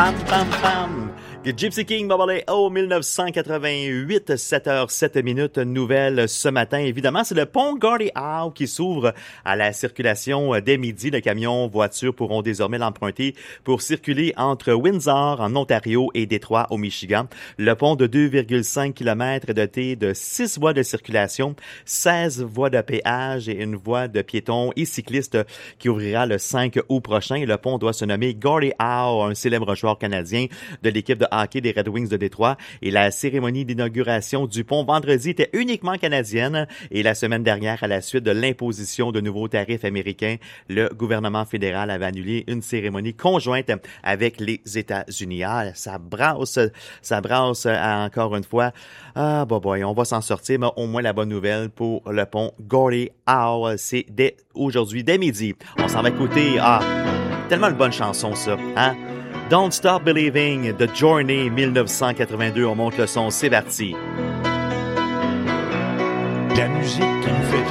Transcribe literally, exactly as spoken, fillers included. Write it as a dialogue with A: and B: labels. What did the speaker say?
A: Pam, pam, pam. Gypsy King Bobble O dix-neuf cent quatre-vingt-huit, sept heures sept minutes, nouvelle ce matin. Évidemment, c'est le pont Gordie Howe qui s'ouvre à la circulation dès midi. Les camions, voitures pourront désormais l'emprunter pour circuler entre Windsor, en Ontario, et Détroit, au Michigan. Le pont de deux virgule cinq kilomètres est doté de six voies de circulation, seize voies de péage et une voie de piétons et cyclistes qui ouvrira le cinq août prochain. Le pont doit se nommer Gordie Howe, un célèbre joueur canadien de l'équipe de hockey des Red Wings de Détroit, et la cérémonie d'inauguration du pont vendredi était uniquement canadienne, et la semaine dernière, à la suite de l'imposition de nouveaux tarifs américains, le gouvernement fédéral avait annulé une cérémonie conjointe avec les États-Unis. Ah, ça brasse, ça brasse encore une fois. Ah, bah boy, on va s'en sortir, mais au moins la bonne nouvelle pour le pont Gordie Howe, c'est dès aujourd'hui, dès midi. On s'en va écouter, ah, tellement une bonne chanson ça, hein? Don't Stop Believing, The Journey, dix-neuf cent quatre-vingt-deux, on monte le son, c'est parti.
B: La musique qui nous fait